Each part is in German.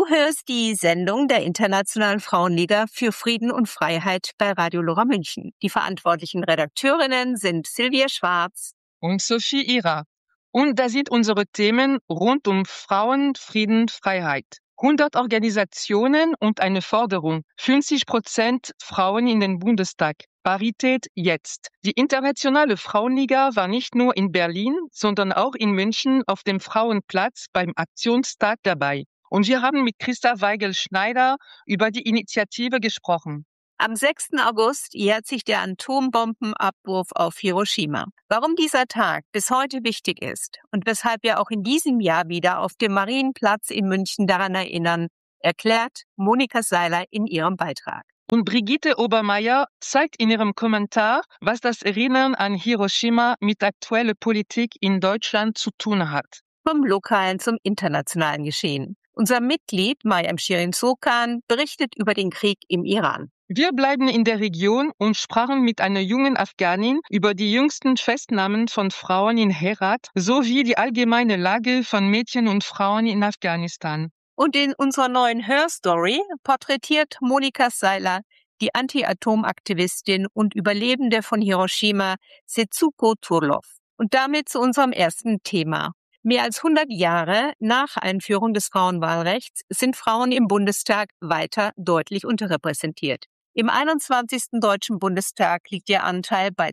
Du hörst die Sendung der Internationalen Frauenliga für Frieden und Freiheit bei Radio Lora München. Die verantwortlichen Redakteurinnen sind Silvia Schwarz und Sophie Ira. Und da sind unsere Themen rund um Frauen, Frieden, Freiheit. 100 Organisationen und eine Forderung. 50% Frauen in den Bundestag. Parität jetzt. Die Internationale Frauenliga war nicht nur in Berlin, sondern auch in München auf dem Frauenplatz beim Aktionstag dabei. Und wir haben mit Christa Weigel-Schneider über die Initiative gesprochen. Am 6. August jährt sich der Atombombenabwurf auf Hiroshima. Warum dieser Tag bis heute wichtig ist und weshalb wir auch in diesem Jahr wieder auf dem Marienplatz in München daran erinnern, erklärt Monika Seiler in ihrem Beitrag. Und Brigitte Obermeier zeigt in ihrem Kommentar, was das Erinnern an Hiroshima mit aktueller Politik in Deutschland zu tun hat. Vom lokalen zum internationalen Geschehen. Unser Mitglied Mayam Shirin-Sokan berichtet über den Krieg im Iran. Wir bleiben in der Region und sprachen mit einer jungen Afghanin über die jüngsten Festnahmen von Frauen in Herat sowie die allgemeine Lage von Mädchen und Frauen in Afghanistan. Und in unserer neuen Hörstory porträtiert Monika Seiler die Anti-Atom-Aktivistin und Überlebende von Hiroshima, Setsuko Turlov. Und damit zu unserem ersten Thema. Mehr als 100 Jahre nach Einführung des Frauenwahlrechts sind Frauen im Bundestag weiter deutlich unterrepräsentiert. Im 21. Deutschen Bundestag liegt der Anteil bei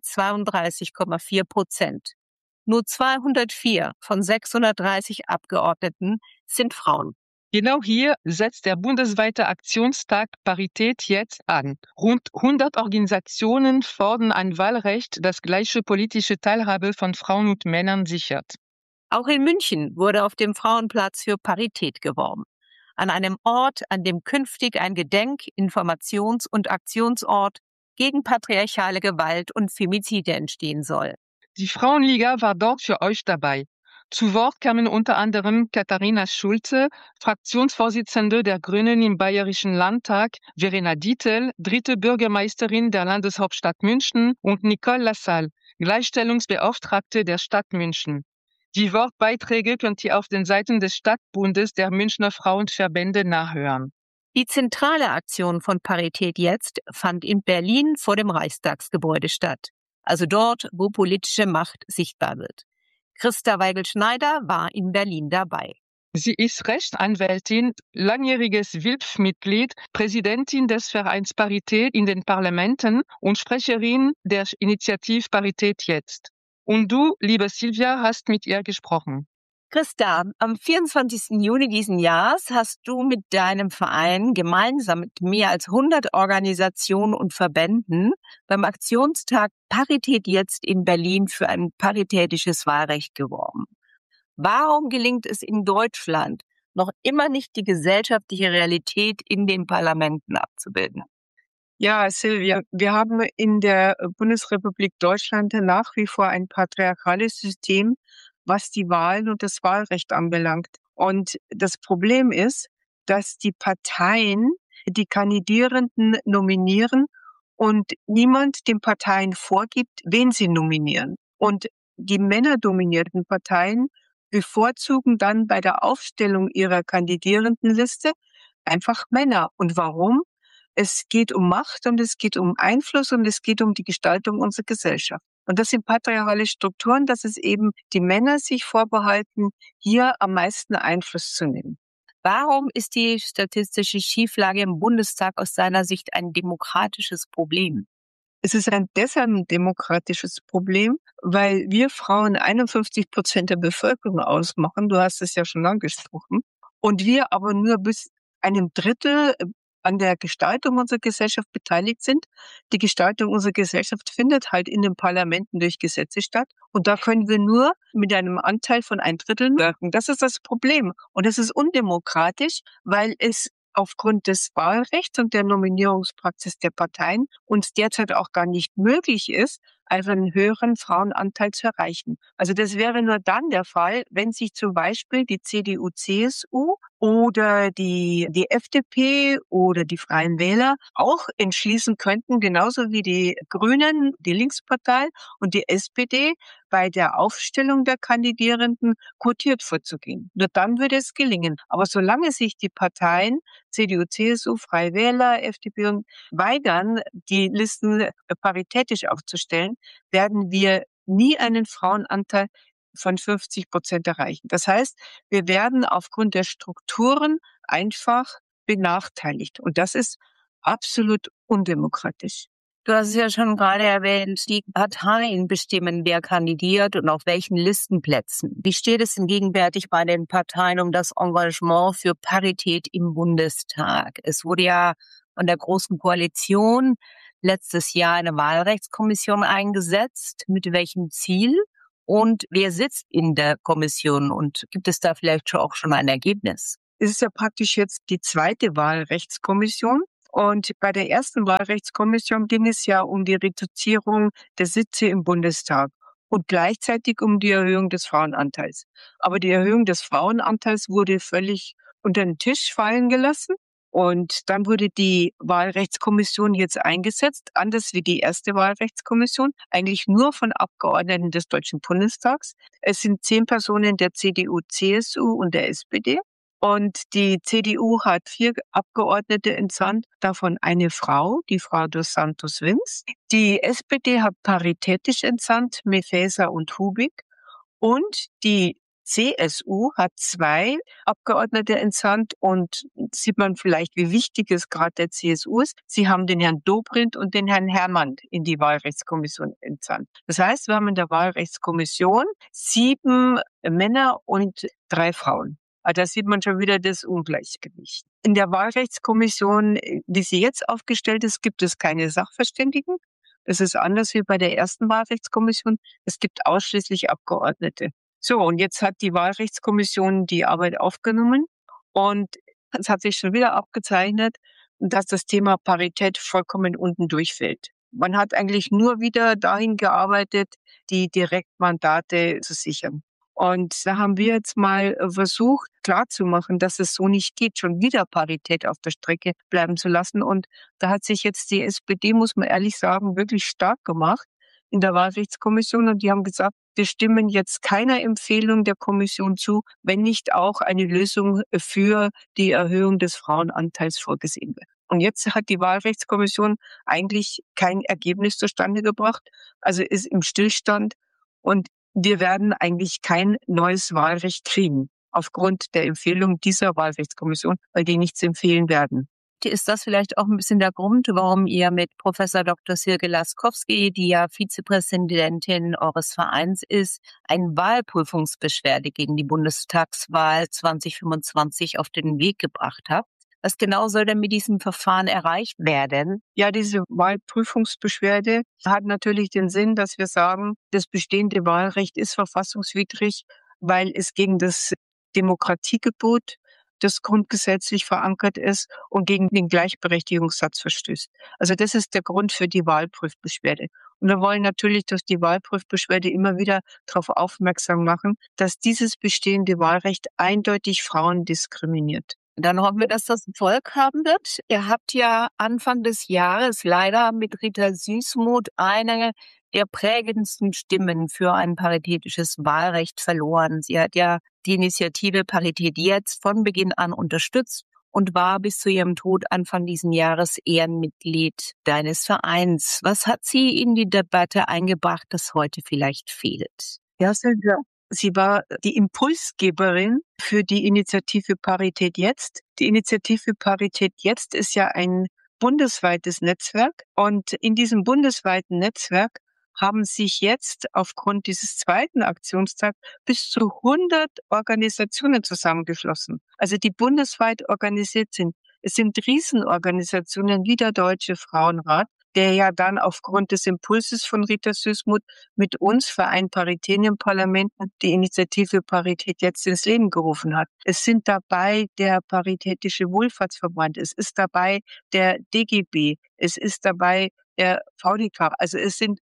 32,4%. Nur 204 von 630 Abgeordneten sind Frauen. Genau hier setzt der bundesweite Aktionstag Parität jetzt an. Rund 100 Organisationen fordern ein Wahlrecht, das gleiche politische Teilhabe von Frauen und Männern sichert. Auch in München wurde auf dem Frauenplatz für Parität geworben. An einem Ort, an dem künftig ein Gedenk-, Informations- und Aktionsort gegen patriarchale Gewalt und Femizide entstehen soll. Die Frauenliga war dort für euch dabei. Zu Wort kamen unter anderem Katharina Schulze, Fraktionsvorsitzende der Grünen im Bayerischen Landtag, Verena Dietl, 3. Bürgermeisterin der Landeshauptstadt München und Nicole Lassalle, Gleichstellungsbeauftragte der Stadt München. Die Wortbeiträge könnt ihr auf den Seiten des Stadtbundes der Münchner Frauenverbände nachhören. Die zentrale Aktion von Parität jetzt fand in Berlin vor dem Reichstagsgebäude statt. Also dort, wo politische Macht sichtbar wird. Christa Weigel-Schneider war in Berlin dabei. Sie ist Rechtsanwältin, langjähriges WILPF-Mitglied, Präsidentin des Vereins Parität in den Parlamenten und Sprecherin der Initiative Parität jetzt. Und du, liebe Silvia, hast mit ihr gesprochen. Christa, am 24. Juni diesen Jahres hast du mit deinem Verein gemeinsam mit mehr als 100 Organisationen und Verbänden beim Aktionstag Parität jetzt in Berlin für ein paritätisches Wahlrecht geworben. Warum gelingt es in Deutschland noch immer nicht, die gesellschaftliche Realität in den Parlamenten abzubilden? Ja, Silvia, wir haben in der Bundesrepublik Deutschland nach wie vor ein patriarchales System, was die Wahlen und das Wahlrecht anbelangt. Und das Problem ist, dass die Parteien die Kandidierenden nominieren und niemand den Parteien vorgibt, wen sie nominieren. Und die männerdominierten Parteien bevorzugen dann bei der Aufstellung ihrer Kandidierendenliste einfach Männer. Und warum? Es geht um Macht und es geht um Einfluss und es geht um die Gestaltung unserer Gesellschaft. Und das sind patriarchale Strukturen, dass es eben die Männer sich vorbehalten, hier am meisten Einfluss zu nehmen. Warum ist die statistische Schieflage im Bundestag aus deiner Sicht ein demokratisches Problem? Es ist deshalb ein demokratisches Problem, weil wir Frauen 51% der Bevölkerung ausmachen. Du hast es ja schon angesprochen. Und wir aber nur bis einem Drittel an der Gestaltung unserer Gesellschaft beteiligt sind. Die Gestaltung unserer Gesellschaft findet halt in den Parlamenten durch Gesetze statt. Und da können wir nur mit einem Anteil von 1/3 wirken. Das ist das Problem. Und es ist undemokratisch, weil es aufgrund des Wahlrechts und der Nominierungspraxis der Parteien uns derzeit auch gar nicht möglich ist, also einen höheren Frauenanteil zu erreichen. Also das wäre nur dann der Fall, wenn sich zum Beispiel die CDU, CSU oder die FDP oder die Freien Wähler auch entschließen könnten, genauso wie die Grünen, die Linkspartei und die SPD, bei der Aufstellung der Kandidierenden quotiert vorzugehen. Nur dann würde es gelingen. Aber solange sich die Parteien CDU, CSU, Freie Wähler, FDP weigern, die Listen paritätisch aufzustellen, werden wir nie einen Frauenanteil von 50% erreichen. Das heißt, wir werden aufgrund der Strukturen einfach benachteiligt. Und das ist absolut undemokratisch. Du hast es ja schon gerade erwähnt, die Parteien bestimmen, wer kandidiert und auf welchen Listenplätzen. Wie steht es denn gegenwärtig bei den Parteien um das Engagement für Parität im Bundestag? Es wurde ja von der Großen Koalition letztes Jahr eine Wahlrechtskommission eingesetzt. Mit welchem Ziel? Und wer sitzt in der Kommission? Und gibt es da vielleicht auch schon ein Ergebnis? Es ist ja praktisch jetzt die zweite Wahlrechtskommission. Und bei der ersten Wahlrechtskommission ging es ja um die Reduzierung der Sitze im Bundestag und gleichzeitig um die Erhöhung des Frauenanteils. Aber die Erhöhung des Frauenanteils wurde völlig unter den Tisch fallen gelassen. Und dann wurde die Wahlrechtskommission jetzt eingesetzt, anders wie die erste Wahlrechtskommission, eigentlich nur von Abgeordneten des Deutschen Bundestags. Es sind 10 Personen der CDU, CSU und der SPD. Und die CDU hat 4 Abgeordnete entsandt, davon eine Frau, die Frau dos Santos Wins. Die SPD hat paritätisch entsandt, Mefeser und Hubig. Und die CSU hat 2 Abgeordnete entsandt und sieht man vielleicht, wie wichtig es gerade der CSU ist. Sie haben den Herrn Dobrindt und den Herrn Herrmann in die Wahlrechtskommission entsandt. Das heißt, wir haben in der Wahlrechtskommission 7 Männer und 3 Frauen. Also da sieht man schon wieder das Ungleichgewicht. In der Wahlrechtskommission, wie sie jetzt aufgestellt ist, gibt es keine Sachverständigen. Das ist anders wie bei der ersten Wahlrechtskommission. Es gibt ausschließlich Abgeordnete. So, und jetzt hat die Wahlrechtskommission die Arbeit aufgenommen und es hat sich schon wieder abgezeichnet, dass das Thema Parität vollkommen unten durchfällt. Man hat eigentlich nur wieder dahin gearbeitet, die Direktmandate zu sichern. Und da haben wir jetzt mal versucht, klarzumachen, dass es so nicht geht, schon wieder Parität auf der Strecke bleiben zu lassen. Und da hat sich jetzt die SPD, muss man ehrlich sagen, wirklich stark gemacht in der Wahlrechtskommission. Und die haben gesagt, wir stimmen jetzt keiner Empfehlung der Kommission zu, wenn nicht auch eine Lösung für die Erhöhung des Frauenanteils vorgesehen wird. Und jetzt hat die Wahlrechtskommission eigentlich kein Ergebnis zustande gebracht, also ist im Stillstand. Und wir werden eigentlich kein neues Wahlrecht kriegen, aufgrund der Empfehlung dieser Wahlrechtskommission, weil die nichts empfehlen werden. Ist das vielleicht auch ein bisschen der Grund, warum ihr mit Professor Dr. Silke Laskowski, die ja Vizepräsidentin eures Vereins ist, eine Wahlprüfungsbeschwerde gegen die Bundestagswahl 2025 auf den Weg gebracht habt? Was genau soll denn mit diesem Verfahren erreicht werden? Ja, diese Wahlprüfungsbeschwerde hat natürlich den Sinn, dass wir sagen, das bestehende Wahlrecht ist verfassungswidrig, weil es gegen das Demokratiegebot, das grundgesetzlich verankert ist, und gegen den Gleichberechtigungssatz verstößt. Also das ist der Grund für die Wahlprüfbeschwerde. Und wir wollen natürlich durch die Wahlprüfbeschwerde immer wieder darauf aufmerksam machen, dass dieses bestehende Wahlrecht eindeutig Frauen diskriminiert. Dann hoffen wir, dass das Erfolg haben wird. Ihr habt ja Anfang des Jahres leider mit Rita Süssmuth eine der prägendsten Stimmen für ein paritätisches Wahlrecht verloren. Sie hat ja die Initiative Parität jetzt von Beginn an unterstützt und war bis zu ihrem Tod Anfang diesen Jahres Ehrenmitglied deines Vereins. Was hat sie in die Debatte eingebracht, das heute vielleicht fehlt? Ja, Silvia. Sie war die Impulsgeberin für die Initiative Parität jetzt. Die Initiative Parität jetzt ist ja ein bundesweites Netzwerk. Und in diesem bundesweiten Netzwerk haben sich jetzt aufgrund dieses zweiten Aktionstags bis zu 100 Organisationen zusammengeschlossen, also die bundesweit organisiert sind. Es sind Riesenorganisationen wie der Deutsche Frauenrat, der ja dann aufgrund des Impulses von Rita Süssmuth mit uns, Verein Parität im Parlament, die Initiative Parität jetzt ins Leben gerufen hat. Es sind dabei der Paritätische Wohlfahrtsverband, es ist dabei der DGB, es ist dabei der VDK. Also es sind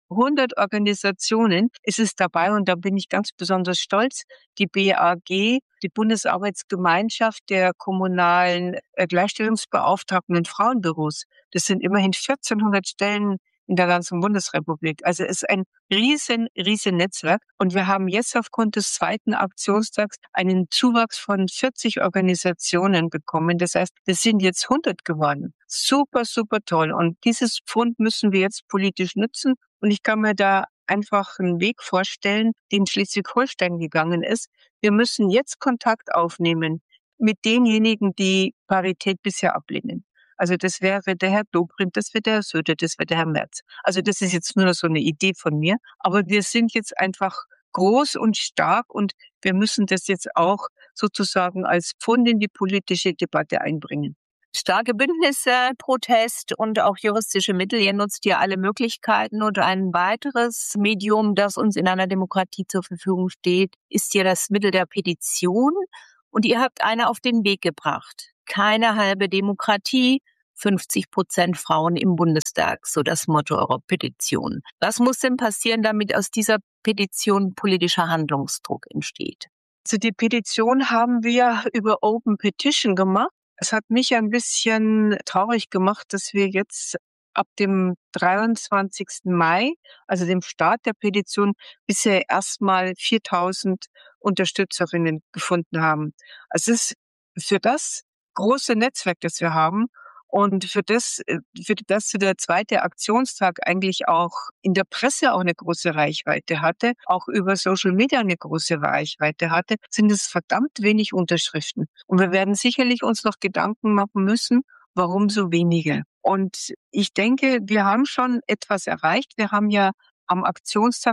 100 Organisationen ist es dabei und da bin ich ganz besonders stolz. Die BAG, die Bundesarbeitsgemeinschaft der kommunalen Gleichstellungsbeauftragten und Frauenbüros. Das sind immerhin 1400 Stellen in der ganzen Bundesrepublik. Also es ist ein riesen Netzwerk. Und wir haben jetzt aufgrund des zweiten Aktionstags einen Zuwachs von 40 Organisationen bekommen. Das heißt, es sind jetzt 100 geworden. Super toll. Und dieses Pfund müssen wir jetzt politisch nutzen. Und ich kann mir da einfach einen Weg vorstellen, den Schleswig-Holstein gegangen ist. Wir müssen jetzt Kontakt aufnehmen mit denjenigen, die Parität bisher ablehnen. Also das wäre der Herr Dobrindt, das wäre der Herr Söder, das wäre der Herr Merz. Also das ist jetzt nur so eine Idee von mir. Aber wir sind jetzt einfach groß und stark und wir müssen das jetzt auch sozusagen als Pfund in die politische Debatte einbringen. Starke Bündnisse, Protest und auch juristische Mittel. Ihr nutzt ja alle Möglichkeiten. Und ein weiteres Medium, das uns in einer Demokratie zur Verfügung steht, ist ja das Mittel der Petition. Und ihr habt eine auf den Weg gebracht. Keine halbe Demokratie, 50% Frauen im Bundestag, so das Motto eurer Petition. Was muss denn passieren, damit aus dieser Petition politischer Handlungsdruck entsteht? Also die Petition haben wir über Open Petition gemacht. Es hat mich ein bisschen traurig gemacht, dass wir jetzt ab dem 23. Mai, also dem Start der Petition, bisher erstmal 4000 Unterstützerinnen gefunden haben. Also es ist für das große Netzwerk, das wir haben und für das der zweite Aktionstag eigentlich auch in der Presse auch eine große Reichweite hatte, auch über Social Media eine große Reichweite hatte, sind es verdammt wenig Unterschriften. Und wir werden sicherlich uns noch Gedanken machen müssen, warum so wenige. Und ich denke, wir haben schon etwas erreicht. Wir haben ja am Aktionstag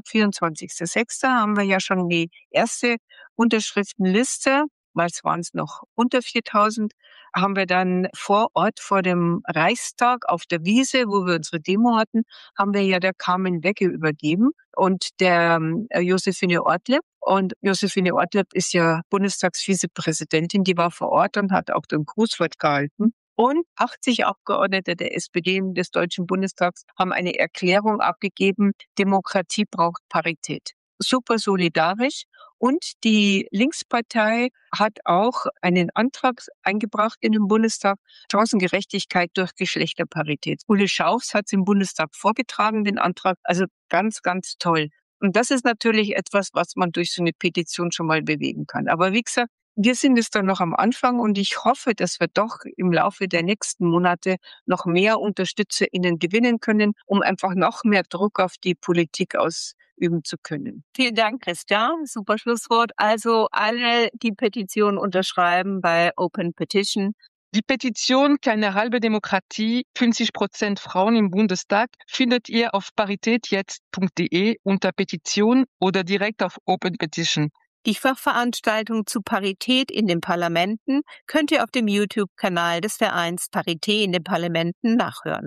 24.06. haben wir ja schon die erste Unterschriftenliste, weil es waren es noch unter 4000, haben wir dann vor Ort vor dem Reichstag auf der Wiese, wo wir unsere Demo hatten, haben wir ja der Carmen Wegge übergeben und der Josephine Ortleb. Und Josephine Ortleb ist ja Bundestagsvizepräsidentin, die war vor Ort und hat auch den Grußwort gehalten. Und 80 Abgeordnete der SPD des Deutschen Bundestags haben eine Erklärung abgegeben, Demokratie braucht Parität. Super solidarisch. Und die Linkspartei hat auch einen Antrag eingebracht in den Bundestag, Chancengerechtigkeit durch Geschlechterparität. Ulle Schaufs hat es im Bundestag vorgetragen, den Antrag. Also ganz toll. Und das ist natürlich etwas, was man durch so eine Petition schon mal bewegen kann. Aber wie gesagt, wir sind es dann noch am Anfang und ich hoffe, dass wir doch im Laufe der nächsten Monate noch mehr UnterstützerInnen gewinnen können, um einfach noch mehr Druck auf die Politik ausüben zu können. Vielen Dank, Christian. Super Schlusswort. Also alle die Petition unterschreiben bei Open Petition. Die Petition Keine halbe Demokratie, 50% Frauen im Bundestag findet ihr auf paritätjetzt.de unter Petition oder direkt auf Open Petition. Die Fachveranstaltung zu Parität in den Parlamenten könnt ihr auf dem YouTube-Kanal des Vereins Parität in den Parlamenten nachhören.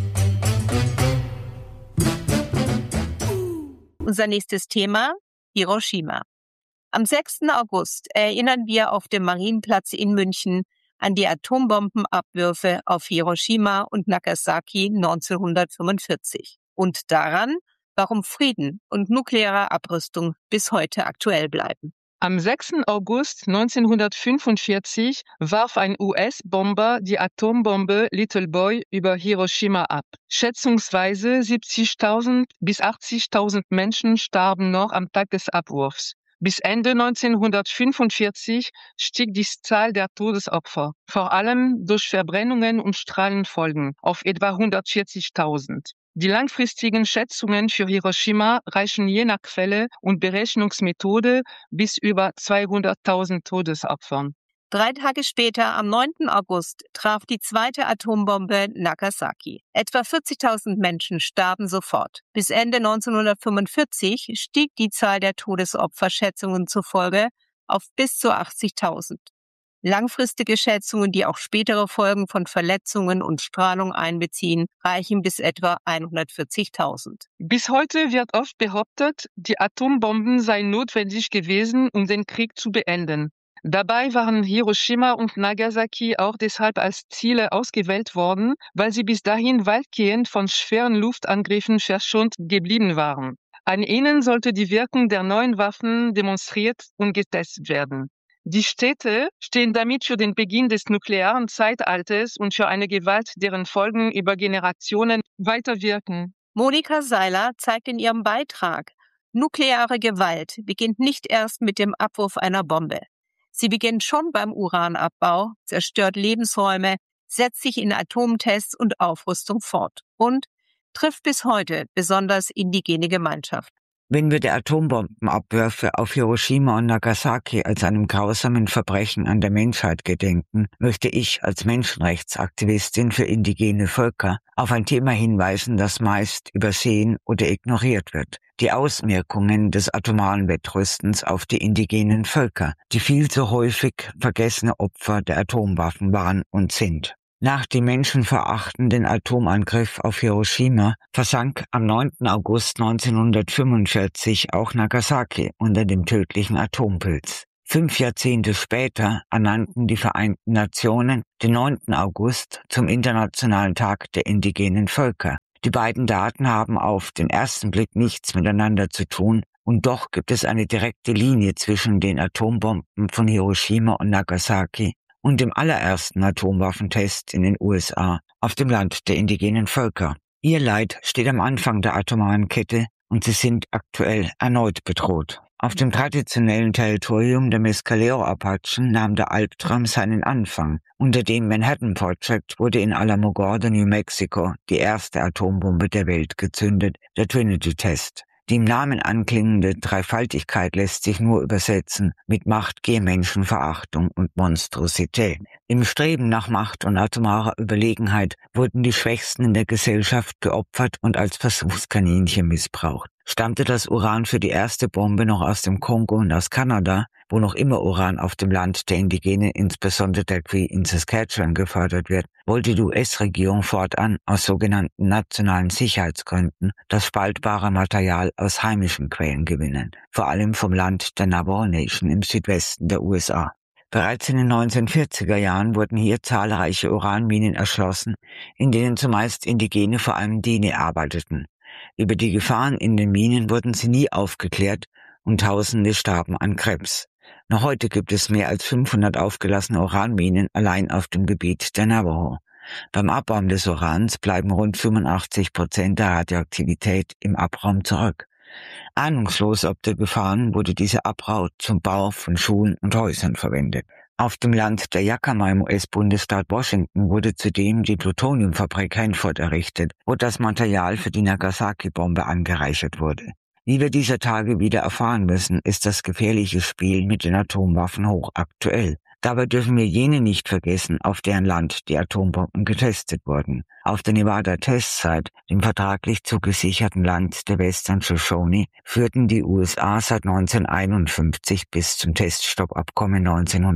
Unser nächstes Thema, Hiroshima. Am 6. August erinnern wir auf dem Marienplatz in München an die Atombombenabwürfe auf Hiroshima und Nagasaki 1945 und daran, warum Frieden und nukleare Abrüstung bis heute aktuell bleiben. Am 6. August 1945 warf ein US-Bomber die Atombombe Little Boy über Hiroshima ab. Schätzungsweise 70.000 bis 80.000 Menschen starben noch am Tag des Abwurfs. Bis Ende 1945 stieg die Zahl der Todesopfer, vor allem durch Verbrennungen und Strahlenfolgen, auf etwa 140.000. Die langfristigen Schätzungen für Hiroshima reichen je nach Quelle und Berechnungsmethode bis über 200.000 Todesopfern. 3 Tage später, am 9. August, traf die zweite Atombombe Nagasaki. Etwa 40.000 Menschen starben sofort. Bis Ende 1945 stieg die Zahl der Todesopfer Schätzungen zufolge auf bis zu 80.000. Langfristige Schätzungen, die auch spätere Folgen von Verletzungen und Strahlung einbeziehen, reichen bis etwa 140.000. Bis heute wird oft behauptet, die Atombomben seien notwendig gewesen, um den Krieg zu beenden. Dabei waren Hiroshima und Nagasaki auch deshalb als Ziele ausgewählt worden, weil sie bis dahin weitgehend von schweren Luftangriffen verschont geblieben waren. An ihnen sollte die Wirkung der neuen Waffen demonstriert und getestet werden. Die Städte stehen damit für den Beginn des nuklearen Zeitalters und für eine Gewalt, deren Folgen über Generationen weiterwirken. Monika Seiler zeigt in ihrem Beitrag, nukleare Gewalt beginnt nicht erst mit dem Abwurf einer Bombe. Sie beginnt schon beim Uranabbau, zerstört Lebensräume, setzt sich in Atomtests und Aufrüstung fort und trifft bis heute besonders indigene Gemeinschaften. Wenn wir der Atombombenabwürfe auf Hiroshima und Nagasaki als einem grausamen Verbrechen an der Menschheit gedenken, möchte ich als Menschenrechtsaktivistin für indigene Völker auf ein Thema hinweisen, das meist übersehen oder ignoriert wird: die Auswirkungen des atomaren Wettrüstens auf die indigenen Völker, die viel zu häufig vergessene Opfer der Atomwaffen waren und sind. Nach dem menschenverachtenden Atomangriff auf Hiroshima versank am 9. August 1945 auch Nagasaki unter dem tödlichen Atompilz. 5 Jahrzehnte später ernannten die Vereinten Nationen den 9. August zum Internationalen Tag der indigenen Völker. Die beiden Daten haben auf den ersten Blick nichts miteinander zu tun, und doch gibt es eine direkte Linie zwischen den Atombomben von Hiroshima und Nagasaki und dem allerersten Atomwaffentest in den USA auf dem Land der indigenen Völker. Ihr Leid steht am Anfang der atomaren Kette und sie sind aktuell erneut bedroht. Auf dem traditionellen Territorium der Mescalero-Apachen nahm der Albtraum seinen Anfang. Unter dem Manhattan Project wurde in Alamogordo, New Mexico, die erste Atombombe der Welt gezündet, der Trinity-Test. Die im Namen anklingende Dreifaltigkeit lässt sich nur übersetzen mit Macht, Gier, Menschenverachtung und Monstrosität. Im Streben nach Macht und atomarer Überlegenheit wurden die Schwächsten in der Gesellschaft geopfert und als Versuchskaninchen missbraucht. Stammte das Uran für die erste Bombe noch aus dem Kongo und aus Kanada, wo noch immer Uran auf dem Land der Indigenen, insbesondere der Cree in Saskatchewan, gefördert wird, wollte die US-Regierung fortan aus sogenannten nationalen Sicherheitsgründen das spaltbare Material aus heimischen Quellen gewinnen, vor allem vom Land der Navajo Nation im Südwesten der USA. Bereits in den 1940er Jahren wurden hier zahlreiche Uranminen erschlossen, in denen zumeist Indigene, vor allem Dene, arbeiteten. Über die Gefahren in den Minen wurden sie nie aufgeklärt und Tausende starben an Krebs. Noch heute gibt es mehr als 500 aufgelassene Uranminen allein auf dem Gebiet der Navajo. Beim Abbauen des Urans bleiben rund 85% der Radioaktivität im Abraum zurück. Ahnungslos ob der Gefahren wurde dieser Abbau zum Bau von Schulen und Häusern verwendet. Auf dem Land der Yakama im US-Bundesstaat Washington wurde zudem die Plutoniumfabrik Hanford errichtet, wo das Material für die Nagasaki-Bombe angereichert wurde. Wie wir dieser Tage wieder erfahren müssen, ist das gefährliche Spiel mit den Atomwaffen hochaktuell. Dabei dürfen wir jene nicht vergessen, auf deren Land die Atombomben getestet wurden. Auf der Nevada-Testsite, dem vertraglich zugesicherten Land der Western Shoshone, führten die USA seit 1951 bis zum Teststoppabkommen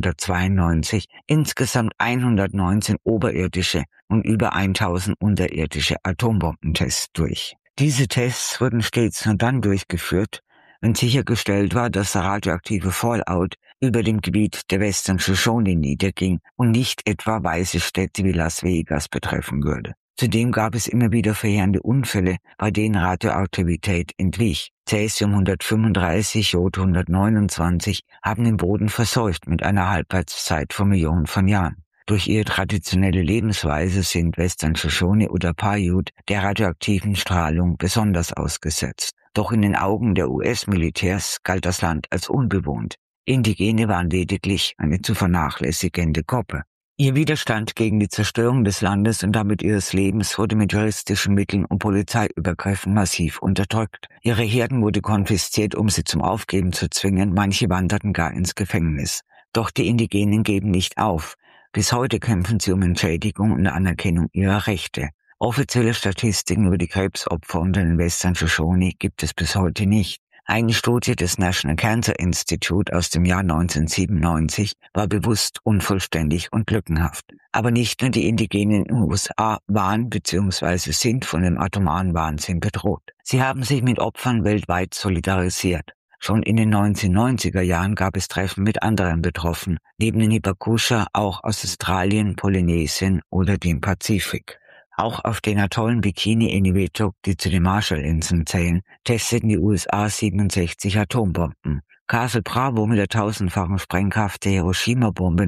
1992 insgesamt 119 oberirdische und über 1000 unterirdische Atombombentests durch. Diese Tests wurden stets nur dann durchgeführt, wenn sichergestellt war, dass der radioaktive Fallout über dem Gebiet der Western Shoshone niederging und nicht etwa weiße Städte wie Las Vegas betreffen würde. Zudem gab es immer wieder verheerende Unfälle, bei denen Radioaktivität entwich. Cäsium-135, Jod-129 haben den Boden verseucht mit einer Halbwertszeit von Millionen von Jahren. Durch ihre traditionelle Lebensweise sind Western Shoshone oder Paiute der radioaktiven Strahlung besonders ausgesetzt. Doch in den Augen der US-Militärs galt das Land als unbewohnt. Indigene waren lediglich eine zu vernachlässigende Gruppe. Ihr Widerstand gegen die Zerstörung des Landes und damit ihres Lebens wurde mit juristischen Mitteln und Polizeiübergriffen massiv unterdrückt. Ihre Herden wurde konfisziert, um sie zum Aufgeben zu zwingen, manche wanderten gar ins Gefängnis. Doch die Indigenen geben nicht auf. Bis heute kämpfen sie um Entschädigung und Anerkennung ihrer Rechte. Offizielle Statistiken über die Krebsopfer unter den Western Shoshone gibt es bis heute nicht. Eine Studie des National Cancer Institute aus dem Jahr 1997 war bewusst unvollständig und lückenhaft. Aber nicht nur die Indigenen in den USA waren bzw. sind von dem atomaren Wahnsinn bedroht. Sie haben sich mit Opfern weltweit solidarisiert. Schon in den 1990er Jahren gab es Treffen mit anderen Betroffenen, neben den Hibakusha auch aus Australien, Polynesien oder dem Pazifik. Auch auf den Atollen Bikini Eniwetok, die zu den Marshallinseln zählen, testeten die USA 67 Atombomben. Castle Bravo mit der 1000-fachen Sprengkraft der Hiroshima-Bombe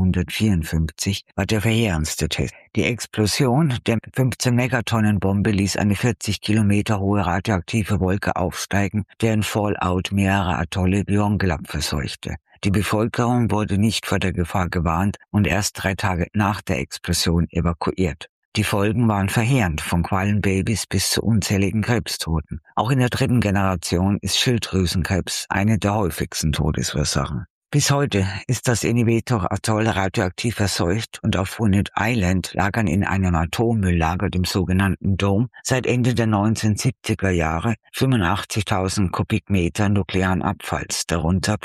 1954 war der verheerendste Test. Die Explosion der 15-Megatonnen-Bombe ließ eine 40 Kilometer hohe radioaktive Wolke aufsteigen, deren Fallout mehrere Atolle wie Rongelap verseuchte. Die Bevölkerung wurde nicht vor der Gefahr gewarnt und erst 3 Tage nach der Explosion evakuiert. Die Folgen waren verheerend, von Quallenbabys bis zu unzähligen Krebstoten. Auch in der 3. Generation ist Schilddrüsenkrebs eine der häufigsten Todesursachen. Bis heute ist das Eniwetok-Atoll radioaktiv verseucht und auf Funet Island lagern in einem Atommülllager, dem sogenannten Dome, seit Ende der 1970er Jahre 85.000 Kubikmeter nuklearen Abfalls, darunter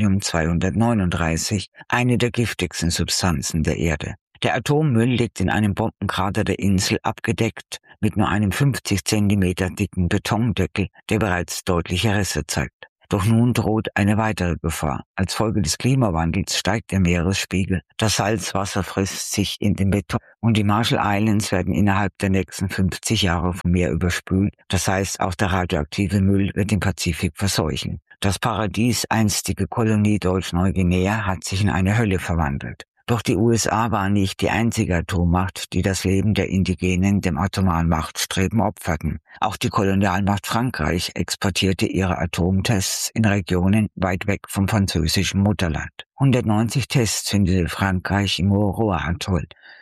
Plutonium-239, eine der giftigsten Substanzen der Erde. Der Atommüll liegt in einem Bombenkrater der Insel abgedeckt mit nur einem 50 Zentimeter dicken Betondeckel, der bereits deutliche Risse zeigt. Doch nun droht eine weitere Gefahr. Als Folge des Klimawandels steigt der Meeresspiegel, das Salzwasser frisst sich in den Beton und die Marshall Islands werden innerhalb der nächsten 50 Jahre vom Meer überspült. Das heißt, auch der radioaktive Müll wird den Pazifik verseuchen. Das Paradies, einstige Kolonie Deutsch-Neuguinea, hat sich in eine Hölle verwandelt. Doch die USA waren nicht die einzige Atommacht, die das Leben der Indigenen dem atomaren Machtstreben opferten. Auch die Kolonialmacht Frankreich exportierte ihre Atomtests in Regionen weit weg vom französischen Mutterland. 190 Tests zündete Frankreich im Mururoa-Atoll,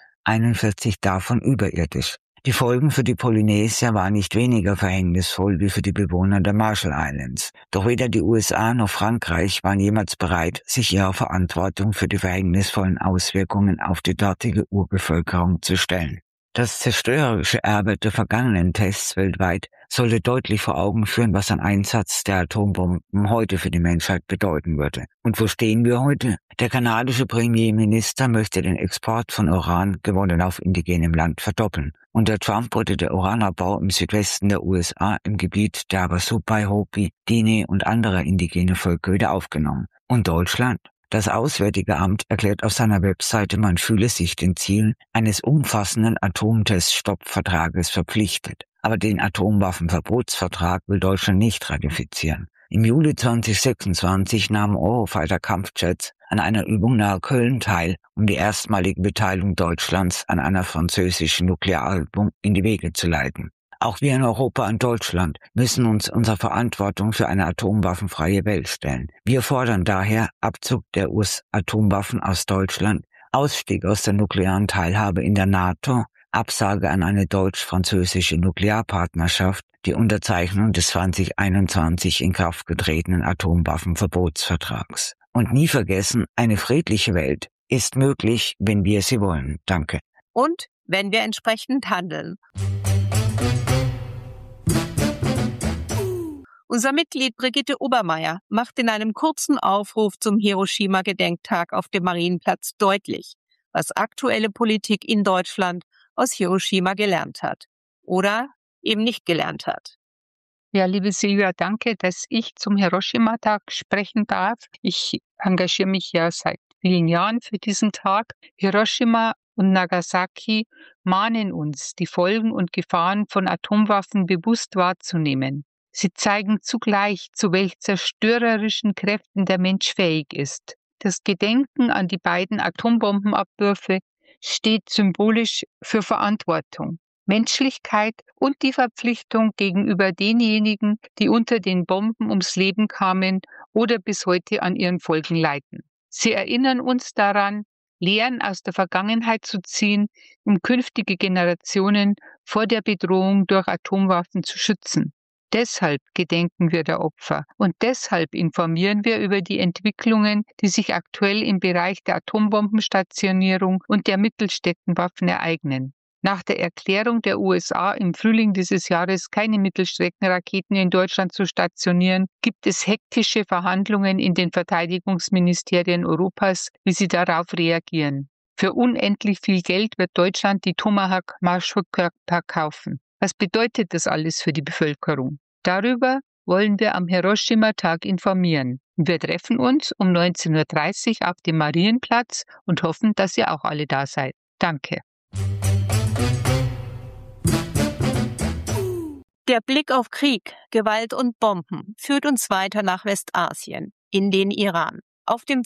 41 davon überirdisch. Die Folgen für die Polynesier waren nicht weniger verhängnisvoll wie für die Bewohner der Marshall Islands. Doch weder die USA noch Frankreich waren jemals bereit, sich ihrer Verantwortung für die verhängnisvollen Auswirkungen auf die dortige Urbevölkerung zu stellen. Das zerstörerische Erbe der vergangenen Tests weltweit sollte deutlich vor Augen führen, was ein Einsatz der Atombomben heute für die Menschheit bedeuten würde. Und wo stehen wir heute? Der kanadische Premierminister möchte den Export von Uran, gewonnen auf indigenem Land, verdoppeln. Unter Trump wurde der Uranabbau im Südwesten der USA im Gebiet der Havasupai, Hopi, Diné und anderer indigene Völker wieder aufgenommen. Und Deutschland? Das Auswärtige Amt erklärt auf seiner Webseite, man fühle sich den Zielen eines umfassenden Atomteststoppvertrages verpflichtet. Aber den Atomwaffenverbotsvertrag will Deutschland nicht ratifizieren. Im Juli 2026 nahmen Eurofighter-Kampfjets an einer Übung nahe Köln teil, um die erstmalige Beteiligung Deutschlands an einer französischen Nuklearübung in die Wege zu leiten. Auch wir in Europa und Deutschland müssen uns unserer Verantwortung für eine atomwaffenfreie Welt stellen. Wir fordern daher Abzug der US-Atomwaffen aus Deutschland, Ausstieg aus der nuklearen Teilhabe in der NATO, Absage an eine deutsch-französische Nuklearpartnerschaft, die Unterzeichnung des 2021 in Kraft getretenen Atomwaffenverbotsvertrags. Und nie vergessen, eine friedliche Welt ist möglich, wenn wir sie wollen. Danke. Und wenn wir entsprechend handeln. Unser Mitglied Brigitte Obermeier macht in einem kurzen Aufruf zum Hiroshima-Gedenktag auf dem Marienplatz deutlich, was aktuelle Politik in Deutschland aus Hiroshima gelernt hat oder eben nicht gelernt hat. Ja, liebe Silvia, danke, dass ich zum Hiroshima-Tag sprechen darf. Ich engagiere mich ja seit vielen Jahren für diesen Tag. Hiroshima und Nagasaki mahnen uns, die Folgen und Gefahren von Atomwaffen bewusst wahrzunehmen. Sie zeigen zugleich, zu welch zerstörerischen Kräften der Mensch fähig ist. Das Gedenken an die beiden Atombombenabwürfe steht symbolisch für Verantwortung, Menschlichkeit und die Verpflichtung gegenüber denjenigen, die unter den Bomben ums Leben kamen oder bis heute an ihren Folgen leiden. Sie erinnern uns daran, Lehren aus der Vergangenheit zu ziehen, um künftige Generationen vor der Bedrohung durch Atomwaffen zu schützen. Deshalb gedenken wir der Opfer und deshalb informieren wir über die Entwicklungen, die sich aktuell im Bereich der Atombombenstationierung und der Mittelstreckenwaffen ereignen. Nach der Erklärung der USA im Frühling dieses Jahres, keine Mittelstreckenraketen in Deutschland zu stationieren, gibt es hektische Verhandlungen in den Verteidigungsministerien Europas, wie sie darauf reagieren. Für unendlich viel Geld wird Deutschland die Tomahawk Marschflugkörper kaufen. Was bedeutet das alles für die Bevölkerung? Darüber wollen wir am Hiroshima-Tag informieren. Wir treffen uns um 19:30 Uhr auf dem Marienplatz und hoffen, dass ihr auch alle da seid. Danke. Der Blick auf Krieg, Gewalt und Bomben führt uns weiter nach Westasien, in den Iran. Auf dem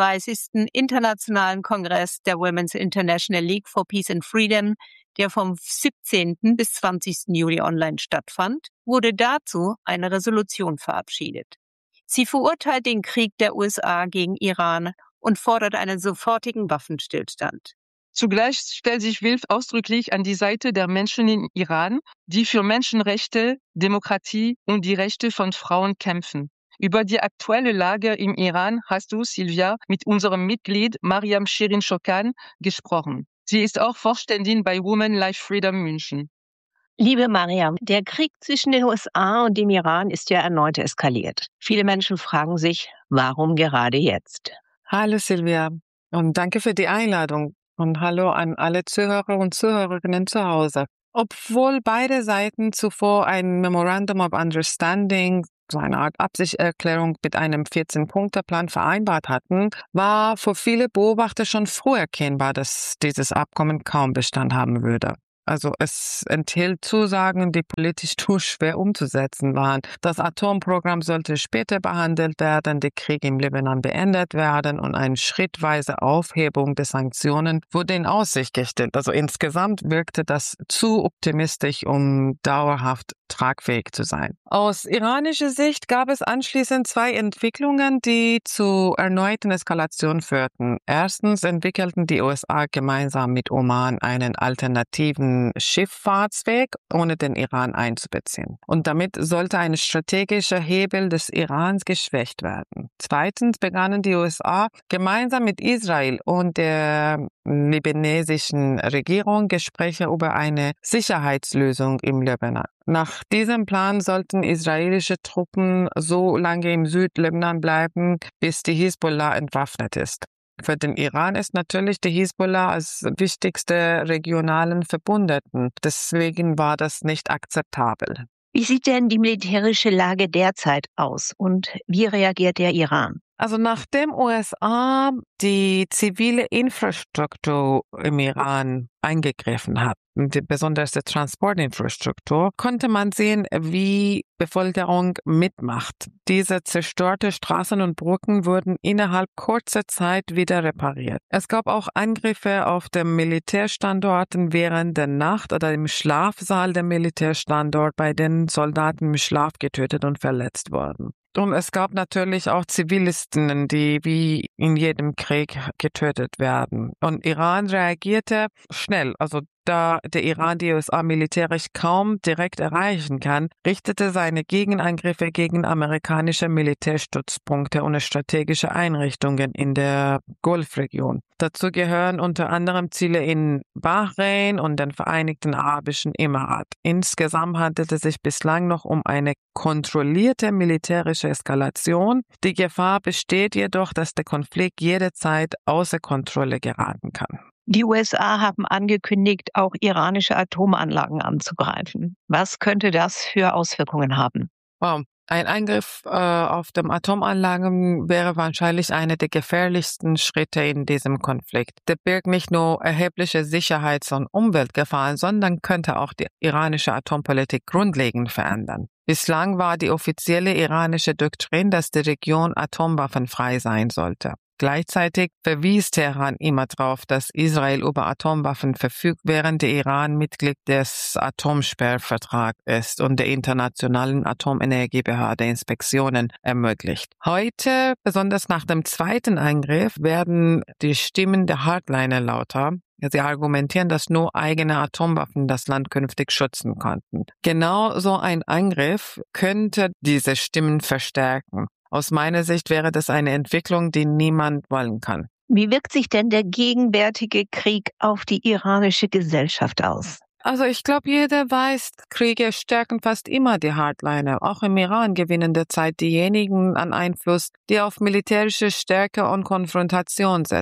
34. Internationalen Kongress der Women's International League for Peace and Freedom, der vom 17. bis 20. Juli online stattfand, wurde dazu eine Resolution verabschiedet. Sie verurteilt den Krieg der USA gegen Iran und fordert einen sofortigen Waffenstillstand. Zugleich stellt sich WILF ausdrücklich an die Seite der Menschen in Iran, die für Menschenrechte, Demokratie und die Rechte von Frauen kämpfen. Über die aktuelle Lage im Iran hast du, Silvia, mit unserem Mitglied Mariam Shirin Shokan gesprochen. Sie ist auch Vorständin bei Women Life Freedom München. Liebe Mariam, der Krieg zwischen den USA und dem Iran ist ja erneut eskaliert. Viele Menschen fragen sich, warum gerade jetzt? Hallo Silvia und danke für die Einladung. Und hallo an alle Zuhörer und Zuhörerinnen zu Hause. Obwohl beide Seiten zuvor ein Memorandum of Understanding, so eine Art Absichtserklärung mit einem 14-Punkte-Plan vereinbart hatten, war für viele Beobachter schon früh erkennbar, dass dieses Abkommen kaum Bestand haben würde. Also es enthielt Zusagen, die politisch zu schwer umzusetzen waren. Das Atomprogramm sollte später behandelt werden, der Krieg im Libanon beendet werden und eine schrittweise Aufhebung der Sanktionen wurde in Aussicht gestellt. Also insgesamt wirkte das zu optimistisch, um dauerhaft tragfähig zu sein. Aus iranischer Sicht gab es anschließend zwei Entwicklungen, die zu erneuten Eskalationen führten. Erstens entwickelten die USA gemeinsam mit Oman einen alternativen Schifffahrtsweg, ohne den Iran einzubeziehen. Und damit sollte ein strategischer Hebel des Irans geschwächt werden. Zweitens begannen die USA gemeinsam mit Israel und der libanesischen Regierung Gespräche über eine Sicherheitslösung im Libanon. Nach diesem Plan sollten israelische Truppen so lange im Südlibanon bleiben, bis die Hisbollah entwaffnet ist. Für den Iran ist natürlich die Hisbollah als wichtigste regionalen Verbündeten. Deswegen war das nicht akzeptabel. Wie sieht denn die militärische Lage derzeit aus und wie reagiert der Iran? Also nachdem USA die zivile Infrastruktur im Iran eingegriffen hat, besonders die Transportinfrastruktur, konnte man sehen, wie Bevölkerung mitmacht. Diese zerstörte Straßen und Brücken wurden innerhalb kurzer Zeit wieder repariert. Es gab auch Angriffe auf den Militärstandorten während der Nacht oder im Schlafsaal der Militärstandort, bei denen Soldaten im Schlaf getötet und verletzt wurden. Und es gab natürlich auch Zivilisten, die wie in jedem Krieg getötet werden. Und Iran reagierte schnell. Also da der Iran die USA militärisch kaum direkt erreichen kann, richtete seine Gegenangriffe gegen amerikanische Militärstützpunkte und strategische Einrichtungen in der Golfregion. Dazu gehören unter anderem Ziele in Bahrain und den Vereinigten Arabischen Emiraten. Insgesamt handelte es sich bislang noch um eine kontrollierte militärische Eskalation. Die Gefahr besteht jedoch, dass der Konflikt jederzeit außer Kontrolle geraten kann. Die USA haben angekündigt, auch iranische Atomanlagen anzugreifen. Was könnte das für Auswirkungen haben? Wow. Ein Angriff auf die Atomanlagen wäre wahrscheinlich einer der gefährlichsten Schritte in diesem Konflikt. Der birgt nicht nur erhebliche Sicherheits- und Umweltgefahren, sondern könnte auch die iranische Atompolitik grundlegend verändern. Bislang war die offizielle iranische Doktrin, dass die Region atomwaffenfrei sein sollte. Gleichzeitig verwies Teheran immer darauf, dass Israel über Atomwaffen verfügt, während der Iran Mitglied des Atomsperrvertrags ist und der Internationalen Atomenergiebehörde Inspektionen ermöglicht. Heute, besonders nach dem zweiten Angriff, werden die Stimmen der Hardliner lauter. Sie argumentieren, dass nur eigene Atomwaffen das Land künftig schützen konnten. Genau so ein Angriff könnte diese Stimmen verstärken. Aus meiner Sicht wäre das eine Entwicklung, die niemand wollen kann. Wie wirkt sich denn der gegenwärtige Krieg auf die iranische Gesellschaft aus? Also ich glaube, jeder weiß, Kriege stärken fast immer die Hardliner. Auch im Iran gewinnen derzeit diejenigen an Einfluss, die auf militärische Stärke und Konfrontation setzen.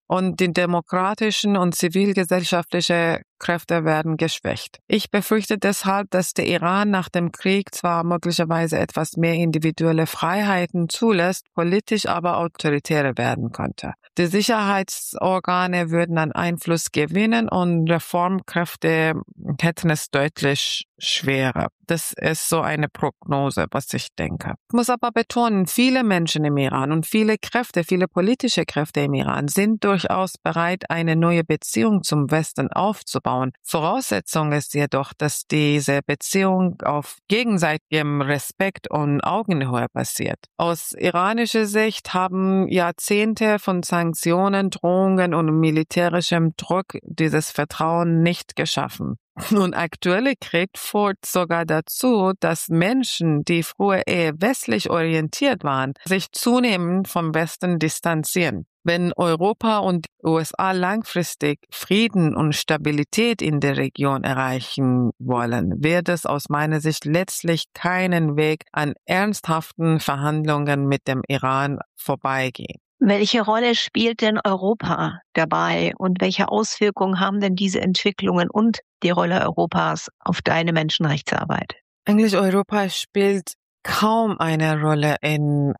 und die demokratischen und zivilgesellschaftliche Kräfte werden geschwächt. Ich befürchte deshalb, dass der Iran nach dem Krieg zwar möglicherweise etwas mehr individuelle Freiheiten zulässt, politisch aber autoritärer werden könnte. Die Sicherheitsorgane würden an Einfluss gewinnen und Reformkräfte hätten es deutlich schwerer. Das ist so eine Prognose, was ich denke. Ich muss aber betonen, viele Menschen im Iran und viele Kräfte, viele politische Kräfte im Iran sind durchaus bereit, eine neue Beziehung zum Westen aufzubauen. Voraussetzung ist jedoch, dass diese Beziehung auf gegenseitigem Respekt und Augenhöhe basiert. Aus iranischer Sicht haben Jahrzehnte von Sanktionen, Drohungen und militärischem Druck dieses Vertrauen nicht geschaffen. Nun, aktuelle Krieg führt sogar dazu, dass Menschen, die früher eher westlich orientiert waren, sich zunehmend vom Westen distanzieren. Wenn Europa und die USA langfristig Frieden und Stabilität in der Region erreichen wollen, wird es aus meiner Sicht letztlich keinen Weg an ernsthaften Verhandlungen mit dem Iran vorbeigehen. Welche Rolle spielt denn Europa dabei und welche Auswirkungen haben denn diese Entwicklungen und die Rolle Europas auf deine Menschenrechtsarbeit? Eigentlich Europa spielt kaum eine Rolle in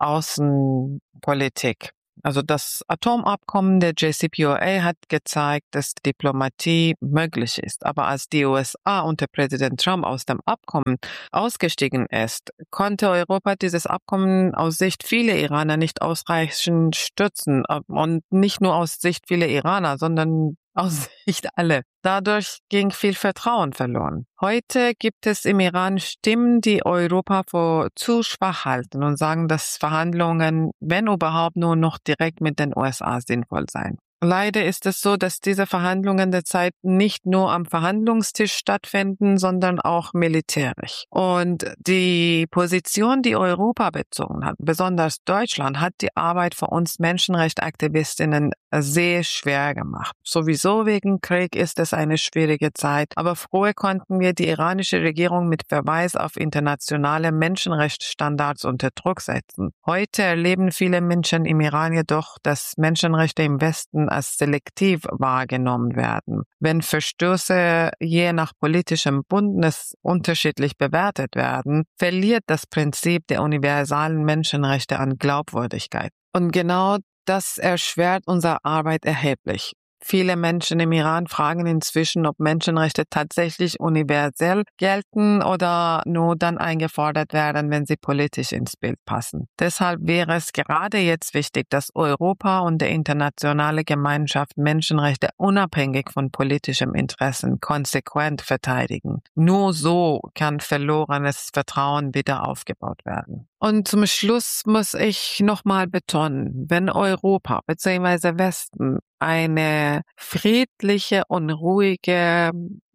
Außenpolitik. Also das Atomabkommen der JCPOA hat gezeigt, dass Diplomatie möglich ist. Aber als die USA unter Präsident Trump aus dem Abkommen ausgestiegen ist, konnte Europa dieses Abkommen aus Sicht vieler Iraner nicht ausreichend stützen. Und nicht nur aus Sicht vieler Iraner, sondern aus Sicht aller. Dadurch ging viel Vertrauen verloren. Heute gibt es im Iran Stimmen, die Europa für zu schwach halten und sagen, dass Verhandlungen, wenn überhaupt, nur noch direkt mit den USA sinnvoll seien. Leider ist es so, dass diese Verhandlungen derzeit nicht nur am Verhandlungstisch stattfinden, sondern auch militärisch. Und die Position, die Europa bezogen hat, besonders Deutschland, hat die Arbeit für uns Menschenrechtsaktivistinnen sehr schwer gemacht. Sowieso wegen Krieg ist es eine schwierige Zeit, aber früher konnten wir die iranische Regierung mit Verweis auf internationale Menschenrechtsstandards unter Druck setzen. Heute erleben viele Menschen im Iran jedoch, dass Menschenrechte im Westen als selektiv wahrgenommen werden. Wenn Verstöße je nach politischem Bündnis unterschiedlich bewertet werden, verliert das Prinzip der universalen Menschenrechte an Glaubwürdigkeit. Und genau das erschwert unsere Arbeit erheblich. Viele Menschen im Iran fragen inzwischen, ob Menschenrechte tatsächlich universell gelten oder nur dann eingefordert werden, wenn sie politisch ins Bild passen. Deshalb wäre es gerade jetzt wichtig, dass Europa und die internationale Gemeinschaft Menschenrechte unabhängig von politischem Interessen konsequent verteidigen. Nur so kann verlorenes Vertrauen wieder aufgebaut werden. Und zum Schluss muss ich nochmal betonen, wenn Europa bzw. Westen eine friedliche und ruhige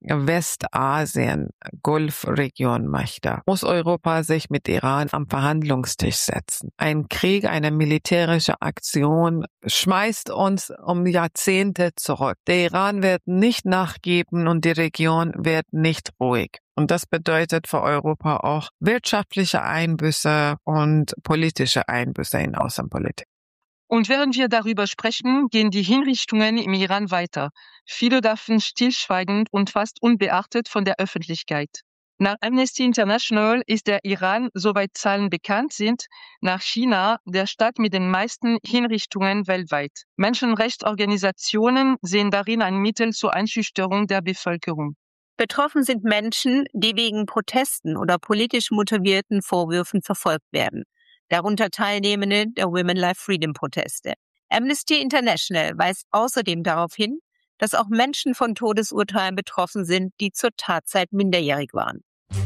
Westasien-Golfregion möchte, muss Europa sich mit Iran am Verhandlungstisch setzen. Ein Krieg, eine militärische Aktion schmeißt uns um Jahrzehnte zurück. Der Iran wird nicht nachgeben und die Region wird nicht ruhig. Und das bedeutet für Europa auch wirtschaftliche Einbüße und politische Einbüße in Außenpolitik. Und während wir darüber sprechen, gehen die Hinrichtungen im Iran weiter. Viele davon stillschweigend und fast unbeachtet von der Öffentlichkeit. Nach Amnesty International ist der Iran, soweit Zahlen bekannt sind, nach China der Staat mit den meisten Hinrichtungen weltweit. Menschenrechtsorganisationen sehen darin ein Mittel zur Einschüchterung der Bevölkerung. Betroffen sind Menschen, die wegen Protesten oder politisch motivierten Vorwürfen verfolgt werden. Darunter Teilnehmende der Women Life Freedom Proteste. Amnesty International weist außerdem darauf hin, dass auch Menschen von Todesurteilen betroffen sind, die zur Tatzeit minderjährig waren.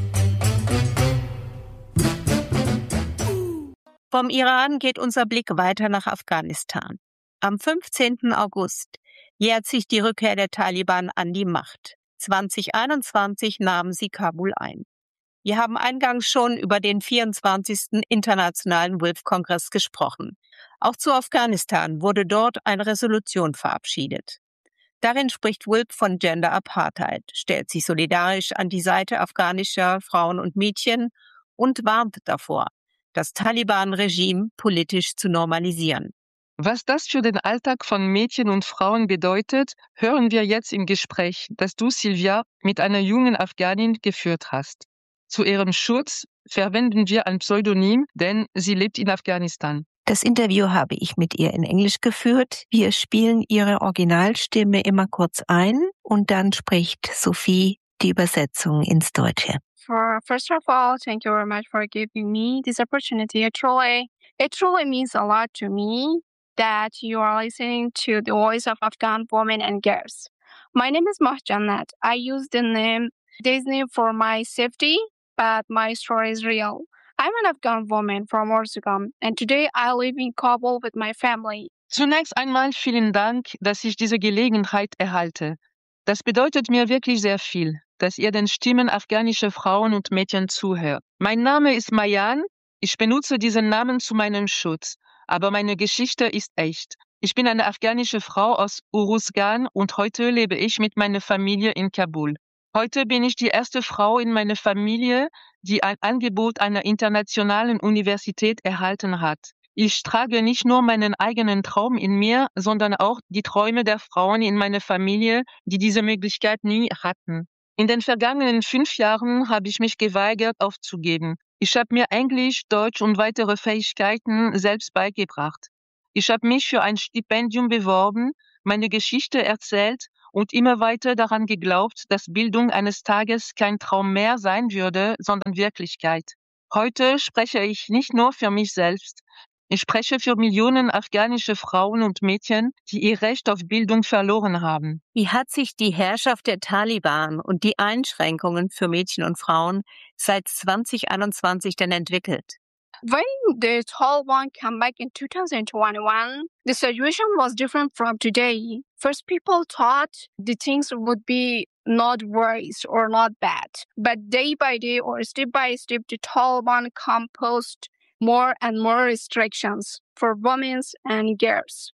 Vom Iran geht unser Blick weiter nach Afghanistan. Am 15. August jährt sich die Rückkehr der Taliban an die Macht. 2021 nahmen sie Kabul ein. Wir haben eingangs schon über den 24. Internationalen WILPF-Kongress gesprochen. Auch zu Afghanistan wurde dort eine Resolution verabschiedet. Darin spricht WILPF von Gender Apartheid, stellt sich solidarisch an die Seite afghanischer Frauen und Mädchen und warnt davor, das Taliban-Regime politisch zu normalisieren. Was das für den Alltag von Mädchen und Frauen bedeutet, hören wir jetzt im Gespräch, das du, Silvia, mit einer jungen Afghanin geführt hast. Zu ihrem Schutz verwenden wir ein Pseudonym, denn sie lebt in Afghanistan. Das Interview habe ich mit ihr in Englisch geführt. Wir spielen ihre Originalstimme immer kurz ein und dann spricht Sophie die Übersetzung ins Deutsche. First of all, thank you very much for giving me this opportunity. It truly means a lot to me that you are listening to the voice of Afghan women and girls. My name is Mahjannat. I use this name for my safety, but my story is real. I'm an Afghan woman from Orzugam, and today I live in Kabul with my family. Zunächst einmal vielen Dank, dass ich diese Gelegenheit erhalte. Das bedeutet mir wirklich sehr viel, dass ihr den Stimmen afghanischer Frauen und Mädchen zuhört. Mein Name ist Mayan. Ich benutze diesen Namen zu meinem Schutz, aber meine Geschichte ist echt. Ich bin eine afghanische Frau aus Uruzgan und heute lebe ich mit meiner Familie in Kabul. Heute bin ich die erste Frau in meiner Familie, die ein Angebot einer internationalen Universität erhalten hat. Ich trage nicht nur meinen eigenen Traum in mir, sondern auch die Träume der Frauen in meiner Familie, die diese Möglichkeit nie hatten. In den vergangenen 5 Jahren habe ich mich geweigert aufzugeben. Ich habe mir Englisch, Deutsch und weitere Fähigkeiten selbst beigebracht. Ich habe mich für ein Stipendium beworben, meine Geschichte erzählt und immer weiter daran geglaubt, dass Bildung eines Tages kein Traum mehr sein würde, sondern Wirklichkeit. Heute spreche ich nicht nur für mich selbst. Ich spreche für Millionen afghanische Frauen und Mädchen, die ihr Recht auf Bildung verloren haben. Wie hat sich die Herrschaft der Taliban und die Einschränkungen für Mädchen und Frauen seit 2021 denn entwickelt? When the Taliban came back in 2021, the situation was different from today. First, people thought the things would be not worse or not bad. But day by day or step by step, the Taliban imposed more and more restrictions for women and girls.